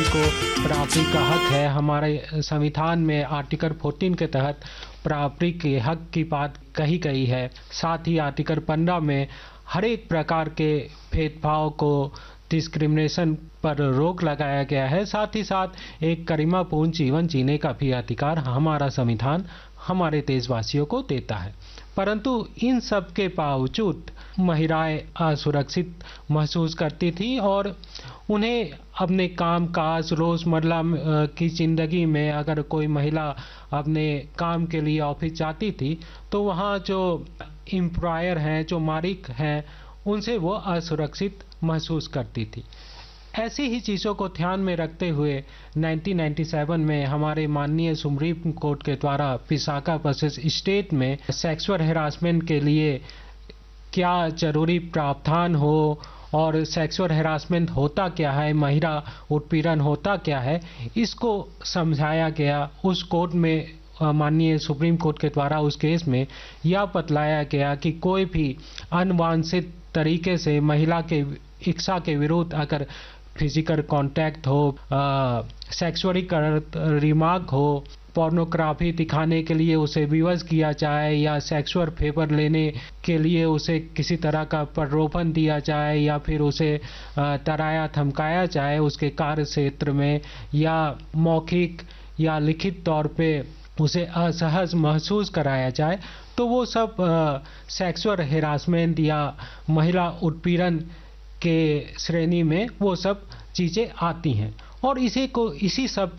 को बराबरी का हक है। हमारे संविधान में आर्टिकल 14 के तहत बराबरी के हक की बात कही गई है। साथ ही आर्टिकल 15 में हर एक प्रकार के भेदभाव को, डिस्क्रिमिनेशन पर रोक लगाया गया है। साथ ही साथ एक गरिमापूर्ण जीवन जीने का भी अधिकार हमारा संविधान हमारे देशवासियों को देता है। परंतु इन सब के बावजूद महिलाएं असुरक्षित महसूस करती थी और उन्हें अपने काम काज रोजमर्रा की जिंदगी में अगर कोई महिला अपने काम के लिए ऑफिस जाती थी तो वहाँ जो एम्प्लॉयर हैं, जो मालिक हैं, उनसे वो असुरक्षित महसूस करती थी। ऐसी ही चीज़ों को ध्यान में रखते हुए 1997 में हमारे माननीय सुप्रीम कोर्ट के द्वारा विशाखा वर्सेस स्टेट में सेक्सुअल हैरासमेंट के लिए क्या जरूरी प्रावधान हो और सेक्सुअल हैरासमेंट होता क्या है, महिला उत्पीड़न होता क्या है, इसको समझाया गया। उस कोर्ट में माननीय सुप्रीम कोर्ट के द्वारा उस केस में यह बतलाया गया कि कोई भी अनवांछित तरीके से महिला के इच्छा के विरुद्ध अगर फिजिकल कांटेक्ट हो, सेक्सुअली रिमार्क हो, पोर्नोग्राफी दिखाने के लिए उसे विवश किया जाए या सेक्सुअल फेवर लेने के लिए उसे किसी तरह का प्रलोभन दिया जाए या फिर उसे डराया धमकाया जाए उसके कार्य क्षेत्र में, या मौखिक या लिखित तौर पे उसे असहज महसूस कराया जाए, तो वो सब सेक्सुअल हैरासमेंट या महिला उत्पीड़न के श्रेणी में वो सब चीज़ें आती हैं। और इसी सब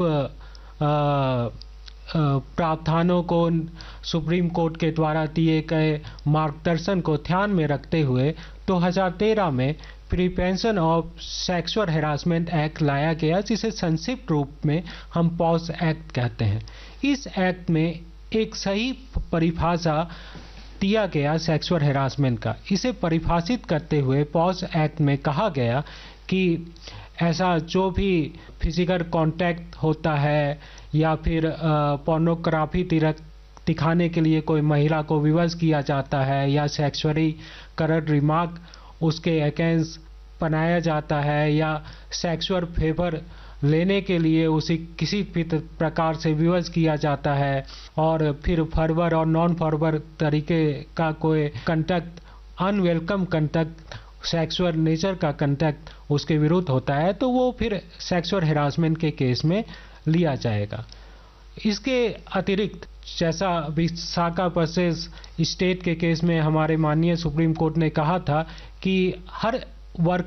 प्रावधानों को, सुप्रीम कोर्ट के द्वारा दिए गए मार्गदर्शन को ध्यान में रखते हुए 2013 में prevention of sexual harassment act लाया गया, जिसे संक्षिप्त रूप में हम पॉक्सो एक्ट कहते हैं। इस एक्ट में एक सही परिभाषा दिया गया सेक्सुअल हैरासमेंट का। इसे परिभाषित करते हुए पॉक्सो एक्ट में कहा गया कि ऐसा जो भी फिजिकल कांटेक्ट होता है या फिर पोर्नोग्राफी दिखाने के लिए कोई महिला को विवश किया जाता है या सेक्सुअली करंट रिमार्क उसके अगेंस्ट बनाया जाता है या सेक्सुअल फेवर लेने के लिए उसे किसी भी प्रकार से विवश किया जाता है और फिर फॉरवर्ड और नॉन फॉरवर्ड तरीके का कोई contact, unwelcome contact, sexual nature का कंटैक्ट उसके विरुद्ध होता है, तो वो फिर सेक्सुअल हैरासमेंट के केस में लिया जाएगा। इसके अतिरिक्त जैसा विशाखा वर्सेस स्टेट के केस में हमारे माननीय सुप्रीम कोर्ट ने कहा था कि हर वर्ग